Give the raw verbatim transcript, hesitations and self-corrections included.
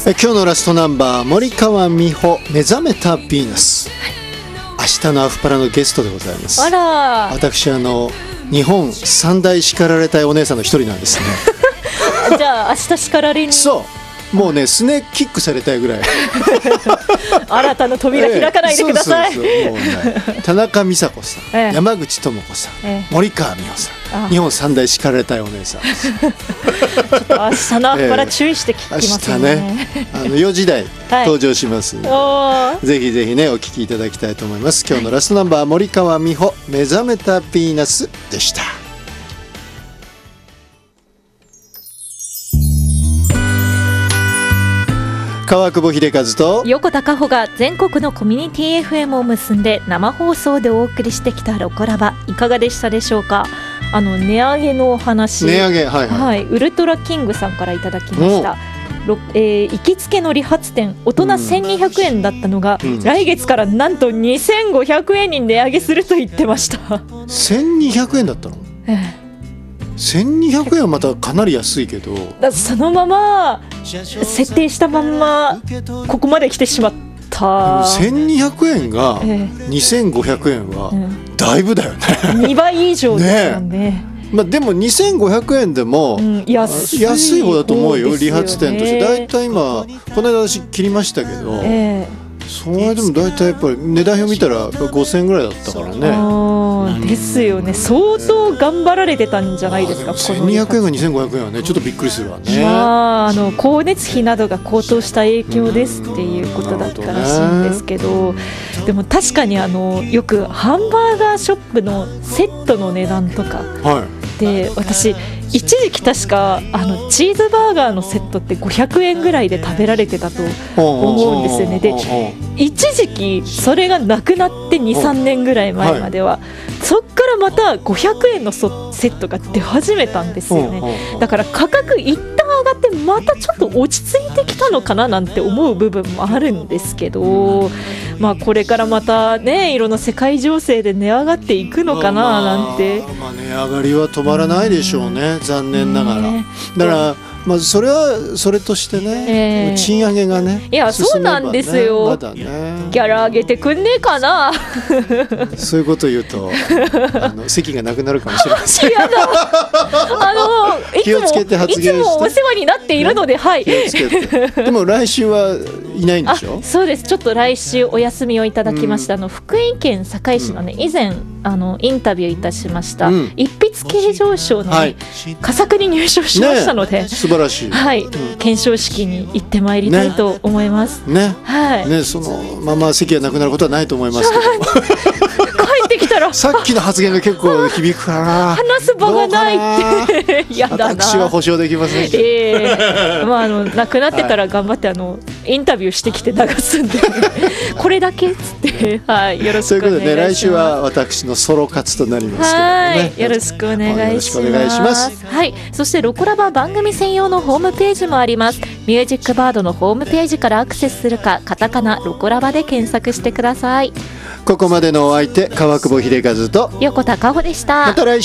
え今日のラストナンバー、森川美穂、目覚めたヴィーナス、はい、明日のアフパラのゲストでございます。 あら、 私あの日本三大叱られたいお姉さんの一人なんですねじゃあ明日叱られに、 そうもうね、すねキックされたいぐらい新たな扉開かないでください、 ええ、そうそうそう、もうね、田中美佐子さん、ええ、山口智子さん、ええ、森川美穂さん、日本三大叱られたいお姉さんちょっと明日のアフパラ注意して聞きますね、 ええ、明日ね、あのよじ台登場します、はい、ぜひぜひねお聞きいただきたいと思います。今日のラストナンバー、森川美穂、目覚めたヴィーナスでした。川久保秀和と横田加穂が全国のコミュニティ エフエム を結んで生放送でお送りしてきたロコラバ、いかがでしたでしょうか。あの値上げのお話、 値上げ、はいはい、はい、 ウルトラキングさんからいただきました。えー、行きつけの理髪店、大人せんにひゃくえんだったのが、うん、来月からなんとにせんごひゃくえんに値上げすると言ってましたせんにひゃくえんだったの、ええ、せんにひゃくえんはまたかなり安いけど、 だそのまま設定したまんまここまで来てしまった。 せんにひゃくえんがにせんごひゃくえんはだいぶだよね、 にばい以上ですよね。 ね、まあ、でもにせんごひゃくえんでも、うん、安い、安い方だと思うよ、理髪店として。だいたい今この間私切りましたけど、えー、それでもだいたいやっぱり値段表見たらごせんえんぐらいだったからね。 あ、ですよね、相当頑張られてたんじゃないですか。 せんにひゃくえんがにせんごひゃくえんはね、ちょっとびっくりするわね。 まあ、あの光熱費などが高騰した影響ですっていうことだったらしいんですけど、でも確かにあのよくハンバーガーショップのセットの値段とか、はい、で私一時期確かあのチーズバーガーのセットってごひゃくえんぐらいで食べられてたと思うんですよね。で一時期それがなくなってにさんねんぐらい前までは、はい、そっからまたごひゃくえんのセットが出始めたんですよね。だから価格一旦上がってまたちょっと落ち着いてきたのかななんて思う部分もあるんですけど、まあこれからまたね、いろんな世界情勢で値上がっていくのかななんて、 まあ、まあ値上がりは止まらないでしょうね、残念ながら。だからまあ、それはそれとしてね、えー、賃上げがね、 いや、そうなんですよ、 まだね、 ギャラ上げてくんねえかなそういうこと言うとあの席がなくなるかもしれません。 やだあのいつも、気をつけて発言して、いつもお世話になっているので、ね、はい、気をつけて。でも来週はいないんでしょ。 そうです、ちょっと来週お休みをいただきました。あの福井県坂井市のね、うん、以前あのインタビューいたしました、うん、一筆啓上賞の、ね、はい、佳作に入賞しましたので、ね、 素晴らしい、 はい、うん、顕彰式に行ってまいりたいと思いますね。 ね、はい、 ね、そのまま席がなくなることはないと思いますけど帰ってきたらさっきの発言が結構響くかな話す場がないってやだな。 私は保証できませんけど、 えーまあ、あのなくなってたら頑張って、はい、あのインタビューしてきて流すんでこれだけっつって、はい、よろしくお願いします。ということで、ね、来週は私のソロ活となりますけど、ね、はい、よろしくお願いします。はい、そしてロコラバ番組専用のホームページもあります。ミュージックバードのホームページからアクセスするか、カタカナロコラバで検索してください。 ここまでのお相手、川久保秀和と横田加穂でした。 また来週。